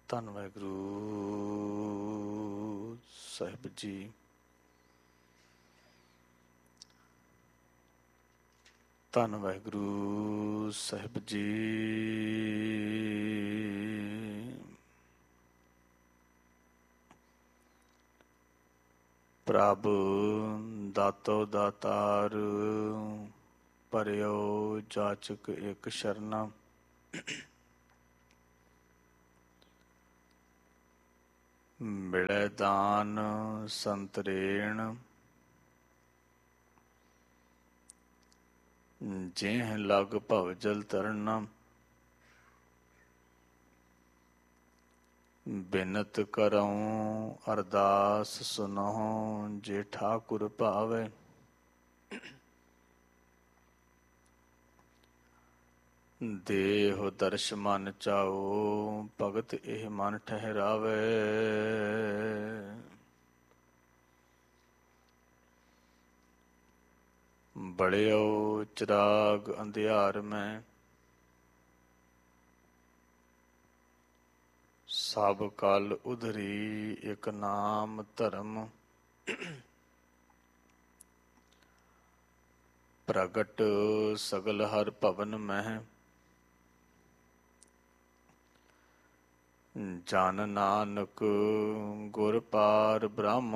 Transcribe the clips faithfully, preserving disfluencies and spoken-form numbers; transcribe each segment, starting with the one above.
ਧੰਨ ਵਾਹਿਗੁਰੂ ਸਾਹਿਬ ਜੀ। ਧੰਨ ਵਾਹਿਗੁਰੂ ਸਾਹਿਬ ਜੀ। ਪ੍ਰਭ ਦਾਤੋ ਦਾਤਾਰ, ਭਰਿਓ ਜਾਚਕ ਇੱਕ ਸ਼ਰਨਾ। ਮਿਲੈ ਦਾਨ ਸੰਤਰੇਣ, ਜਿਹ ਲਗ ਭਵ ਜਲ ਤਰਨਾ। ਬਿਨਤ ਕਰਉ ਅਰਦਾਸ ਸੁਨਹੁ, ਜੇ ਠਾਕੁਰ ਭਾਵੈ। ਦੇਹੁ ਦਰਸ਼ ਮਨ ਚਾਉ, ਭਗਤ ਇਹ ਮਨ ਠਹਿਰਾਵੈ। ਬਲਿਓ ਚਿਰਾਗ ਅੰਧਿਆਰ ਮੈਂ, ਸਭ ਕਲ ਉਧਰੀ ਇਕ ਨਾਮ ਧਰਮ। ਪ੍ਰਗਟ ਸਗਲ ਹਰ ਭਵਨ ਮਹਿ, ਜਨ ਨਾਨਕ ਗੁਰ ਪਾਰ ਬ੍ਰਹਮ।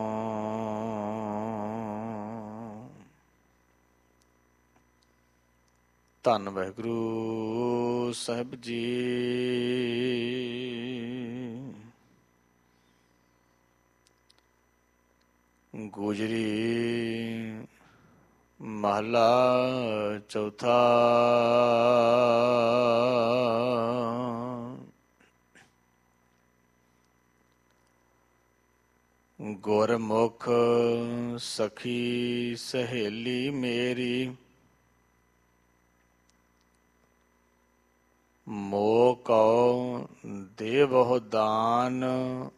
ਧੰਨ ਵਾਹਿਗੁਰੂ ਸਾਹਿਬ ਜੀ। ਗੁਜਰੀ ਮਹਲਾ ਚੌਥਾ। ਗੁਰਮੁਖ ਸਖੀ ਸਹੇਲੀ ਮੇਰੀ, ਮੋਹ ਕਉ ਦੇਵਹੁ ਦਾਨ।